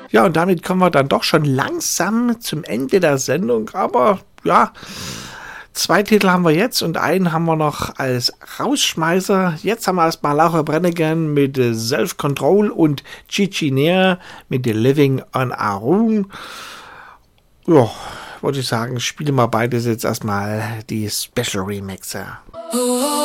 Ja, und damit kommen wir dann doch schon langsam zum Ende der Sendung. Aber ja, 2 Titel haben wir jetzt und einen haben wir noch als Rausschmeißer. Jetzt haben wir erstmal Laura Branigan mit Self-Control und Gigi Neer mit The Living on Our Own. Ja, wollte ich sagen, spielen wir beides jetzt erstmal die Special Remixer.